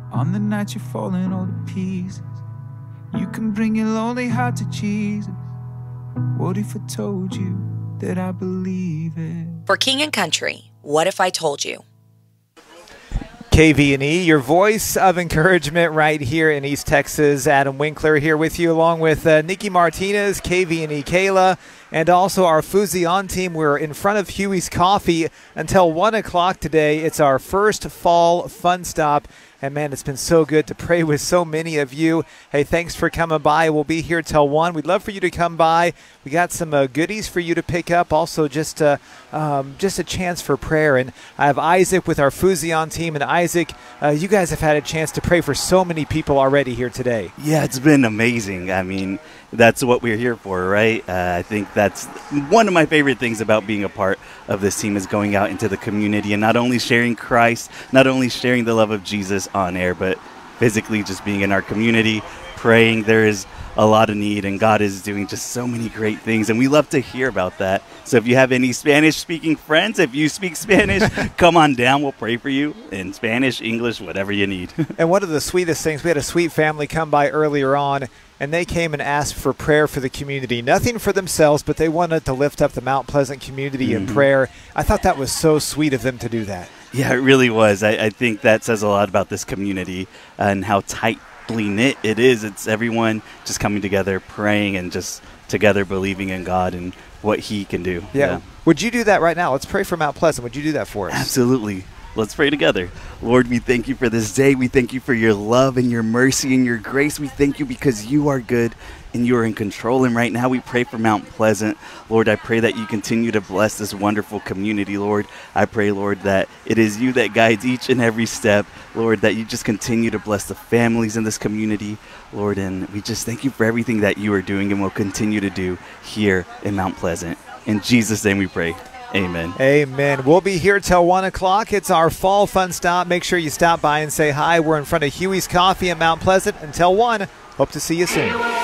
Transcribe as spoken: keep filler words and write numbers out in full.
On the night you're falling all to pieces, you can bring your lonely heart to Jesus. What if I told you that I believe it? For King and Country, What If I Told You? K V and E, your voice of encouragement right here in East Texas. Adam Winkler here with you, along with uh, Nikki Martinez, K V and E Kayla, and also our Fuzion team. We're in front of Huey's Coffee until one o'clock today. It's our first fall fun stop. And, man, it's been so good to pray with so many of you. Hey, thanks for coming by. We'll be here till one. We'd love for you to come by. We got some uh, goodies for you to pick up. Also, just, uh, um, just a chance for prayer. And I have Isaac with our Fuzion team. And, Isaac, uh, you guys have had a chance to pray for so many people already here today. Yeah, it's been amazing. I mean, that's what we're here for, right? Uh, I think that's one of my favorite things about being a part of this team is going out into the community and not only sharing Christ, not only sharing the love of Jesus on air, but physically just being in our community, praying. There is a lot of need, and God is doing just so many great things, and we love to hear about that. So if you have any Spanish-speaking friends, if you speak Spanish, come on down. We'll pray for you in Spanish, English, whatever you need. And one of the sweetest things, we had a sweet family come by earlier on, and they came and asked for prayer for the community. Nothing for themselves, but they wanted to lift up the Mount Pleasant community mm-hmm. in prayer. I thought that was so sweet of them to do that. Yeah, it really was. I, I think that says a lot about this community and how tightly knit it is. It's everyone just coming together, praying, and just together believing in God and what He can do. Yeah. yeah. Would you do that right now? Let's pray for Mount Pleasant. Would you do that for us? Absolutely. Let's pray together. Lord, we thank you for this day. We thank you for your love and your mercy and your grace. We thank you because you are good and you are in control. And right now we pray for Mount Pleasant. Lord, I pray that you continue to bless this wonderful community, Lord. I pray, Lord, that it is you that guides each and every step. Lord, that you just continue to bless the families in this community, Lord. And we just thank you for everything that you are doing and will continue to do here in Mount Pleasant. In Jesus' name we pray. Amen. Amen. We'll be here till one o'clock. It's our fall fun stop. Make sure you stop by and say hi. We're in front of Huey's Coffee in Mount Pleasant until one. Hope to see you soon.